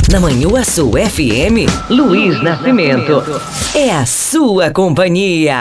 Na Manhuaçu FM, Luiz Nascimento é a sua companhia.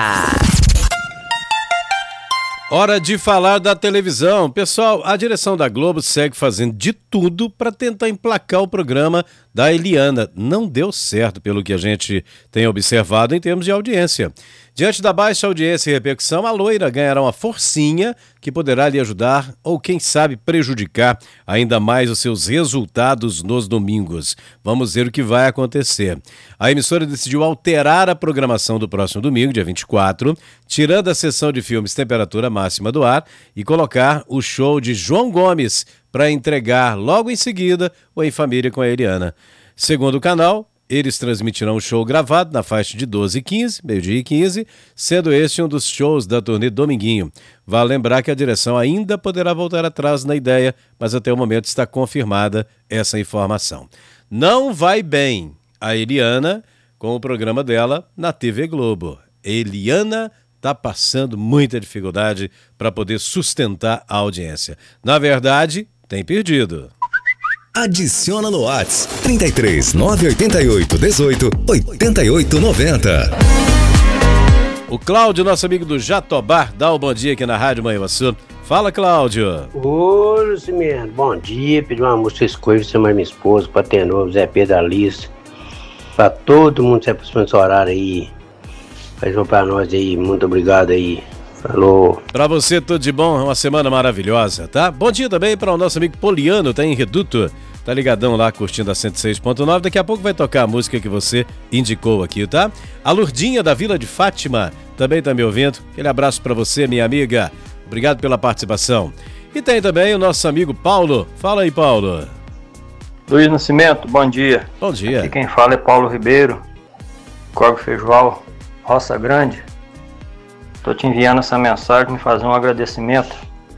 Hora de falar da televisão. Pessoal, a direção da Globo segue fazendo de tudo para tentar emplacar o programa da Eliana. Não deu certo, pelo que a gente tem observado em termos de audiência. Diante da baixa audiência e repercussão, a loira ganhará uma forcinha que poderá lhe ajudar ou, quem sabe, prejudicar ainda mais os seus resultados nos domingos. Vamos ver o que vai acontecer. A emissora decidiu alterar a programação do próximo domingo, dia 24, tirando a sessão de filmes Temperatura Máxima do ar e colocar o show de João Gomes para entregar logo em seguida o Em Família com a Eliana. Segundo o canal, eles transmitirão um show gravado na faixa de 12h15, meio-dia e 15, sendo este um dos shows da turnê Dominguinho. Vale lembrar que a direção ainda poderá voltar atrás na ideia, mas até o momento está confirmada essa informação. Não vai bem a Eliana com o programa dela na TV Globo. Eliana está passando muita dificuldade para poder sustentar a audiência. Na verdade, tem perdido. Adiciona no WhatsApp 33 988 18 88 90. O Cláudio, nosso amigo do Jatobá, dá o bom dia aqui na Rádio Manhuaçu. Fala, Cláudio. Ô, Lucimento, bom dia. Pedi uma música escolha pra você mais minha esposa, pra ter novo, Zé Pedro Alice. Pra todo mundo se aproximando desse horário aí. Faz um pra nós aí, muito obrigado aí. Falou. Pra você, tudo de bom, uma semana maravilhosa, tá? Bom dia também para o nosso amigo Poliano, tá em Reduto. Tá ligadão lá, curtindo a 106.9. Daqui a pouco vai tocar a música que você indicou aqui, tá? A Lurdinha da Vila de Fátima também tá me ouvindo. Aquele abraço pra você, minha amiga. Obrigado pela participação. E tem também o nosso amigo Paulo. Fala aí, Paulo. Luiz Nascimento, bom dia. Bom dia. Aqui quem fala é Paulo Ribeiro, Corvo Feijoal, Roça Grande. Tô te enviando essa mensagem, me fazer um agradecimento.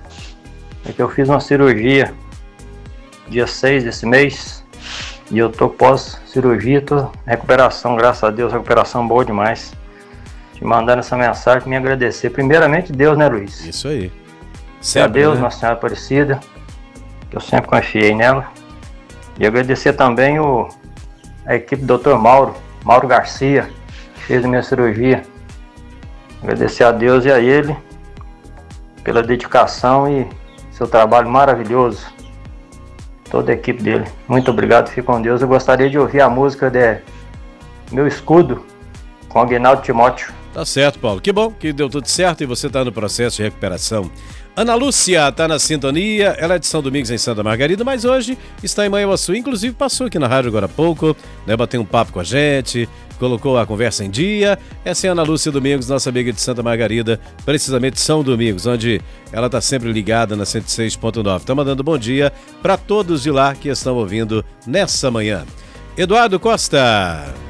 É que eu fiz uma cirurgia dia 6 desse mês e eu tô pós-cirurgia, tô em recuperação, graças a Deus, recuperação boa demais. Te mandando essa mensagem, me agradecer. Primeiramente Deus, né, Luiz? Isso aí. Sempre, a Deus, né? Nossa Senhora Aparecida, que eu sempre confiei nela. E agradecer também a equipe do Dr. Mauro Garcia, que fez a minha cirurgia. Agradecer a Deus e a ele pela dedicação e seu trabalho maravilhoso. Toda a equipe dele. Muito obrigado, fique com Deus. Eu gostaria de ouvir a música de Meu Escudo, com Aguinaldo Timóteo. Tá certo, Paulo. Que bom que deu tudo certo e você tá no processo de recuperação. Ana Lúcia tá na sintonia, ela é de São Domingos, em Santa Margarida, mas hoje está em Manhuaçu. Inclusive passou aqui na rádio agora há pouco, né, bateu um papo com a gente, colocou a conversa em dia. Essa é a Ana Lúcia Domingos, nossa amiga de Santa Margarida, precisamente São Domingos, onde ela está sempre ligada na 106.9. Tá mandando bom dia para todos de lá que estão ouvindo nessa manhã. Eduardo Costa.